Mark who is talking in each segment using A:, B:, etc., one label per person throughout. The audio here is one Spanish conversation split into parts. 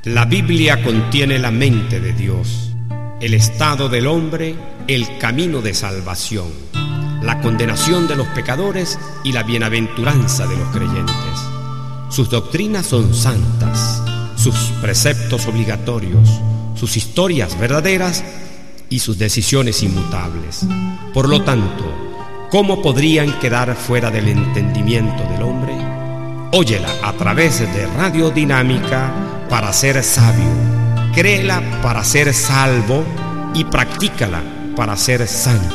A: La Biblia contiene la mente de Dios, el estado del hombre, el camino de salvación, la condenación de los pecadores y la bienaventuranza de los creyentes. Sus doctrinas son santas, sus preceptos obligatorios, sus historias verdaderas y sus decisiones inmutables. Por lo tanto, ¿cómo podrían quedar fuera del entendimiento del hombre? Óyela a través de Radio Dinámica para ser sabio, créela para ser salvo y practícala para ser santo.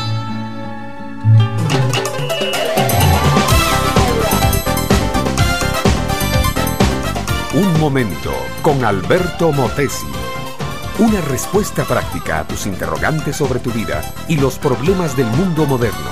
B: Un momento con Alberto Motesi. Una respuesta práctica a tus interrogantes sobre tu vida y los problemas del mundo moderno.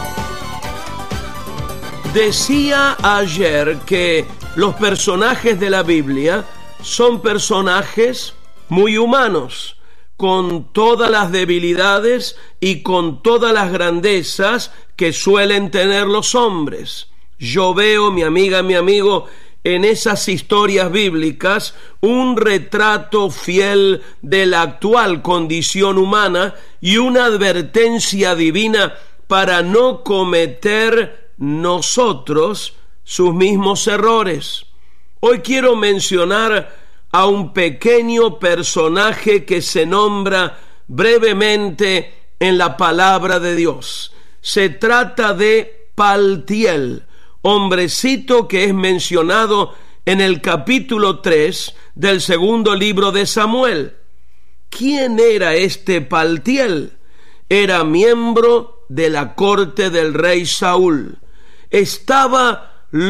C: Decía ayer que los personajes de la Biblia son personajes muy humanos, con todas las debilidades y con todas las grandezas que suelen tener los hombres. Yo veo, mi amiga, mi amigo, en esas historias bíblicas un retrato fiel de la actual condición humana y una advertencia divina para no cometer nosotros sus mismos errores. Hoy quiero mencionar a un pequeño personaje que se nombra brevemente en la palabra de Dios. Se trata de Paltiel, hombrecito que es mencionado en el capítulo 3 del segundo libro de Samuel. ¿Quién era este Paltiel? Era miembro de la corte del rey Saúl. Estaba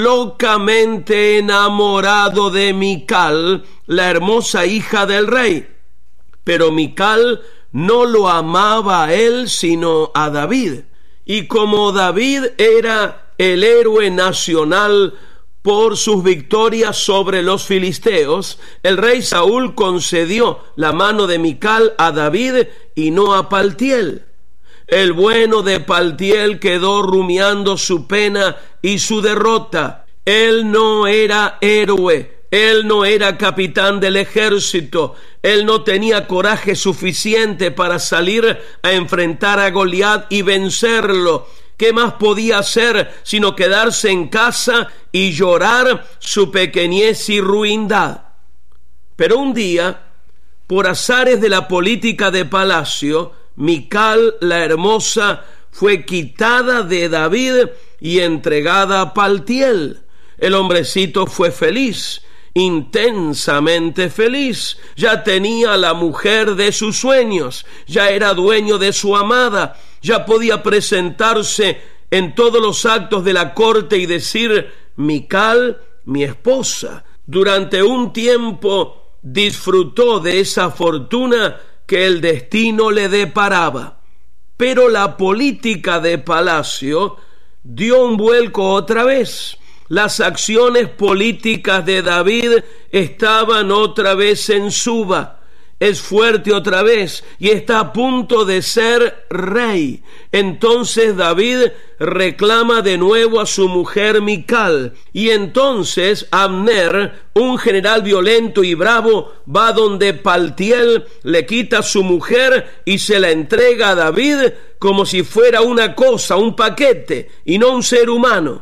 C: locamente enamorado de Mical, la hermosa hija del rey. Pero Mical no lo amaba a él, sino a David. Y como David era el héroe nacional por sus victorias sobre los filisteos, el rey Saúl concedió la mano de Mical a David y no a Paltiel. El bueno de Paltiel quedó rumiando su pena y su derrota. Él no era héroe, él no era capitán del ejército, él no tenía coraje suficiente para salir a enfrentar a Goliat y vencerlo. ¿Qué más podía hacer sino quedarse en casa y llorar su pequeñez y ruindad? Pero un día, por azares de la política de palacio, Mical, la hermosa, fue quitada de David y entregada a Paltiel. El hombrecito fue feliz, intensamente feliz. Ya tenía la mujer de sus sueños, ya era dueño de su amada, ya podía presentarse en todos los actos de la corte y decir: Mical, mi esposa. Durante un tiempo disfrutó de esa fortuna que el destino le deparaba. Pero la política de palacio dio un vuelco otra vez. Las acciones políticas de David estaban otra vez en suba. Es fuerte otra vez y está a punto de ser rey. Entonces David reclama de nuevo a su mujer Mical, y entonces Abner, un general violento y bravo, va donde Paltiel, le quita a su mujer y se la entrega a David como si fuera una cosa, un paquete, y no un ser humano.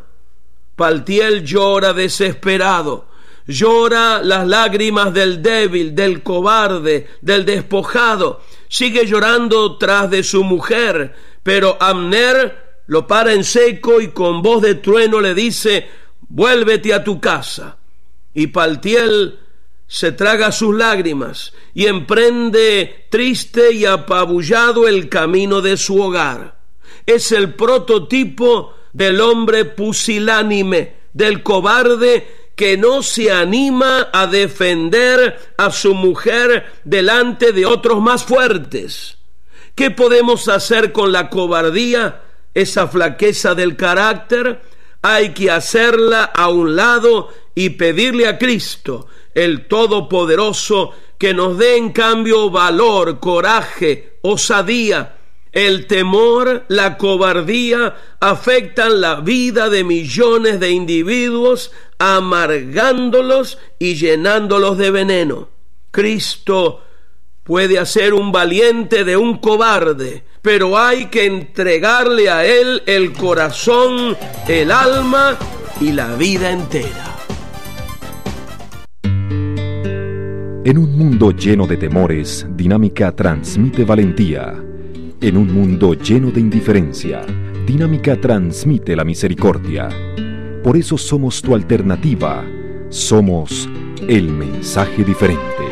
C: Paltiel llora desesperado. Llora las lágrimas del débil, del cobarde, del despojado. Sigue llorando tras de su mujer, pero Abner lo para en seco y con voz de trueno le dice: vuélvete a tu casa. Y Paltiel se traga sus lágrimas y emprende triste y apabullado el camino de su hogar. Es el prototipo del hombre pusilánime, del cobarde que no se anima a defender a su mujer delante de otros más fuertes. ¿Qué podemos hacer con la cobardía, esa flaqueza del carácter? Hay que hacerla a un lado y pedirle a Cristo, el Todopoderoso, que nos dé en cambio valor, coraje, osadía. El temor, la cobardía afectan la vida de millones de individuos, amargándolos y llenándolos de veneno. Cristo puede hacer un valiente de un cobarde, pero hay que entregarle a Él el corazón, el alma y la vida entera.
D: En un mundo lleno de temores, Dinámica transmite valentía. En un mundo lleno de indiferencia, Dinámica transmite la misericordia. Por eso somos tu alternativa. Somos el mensaje diferente.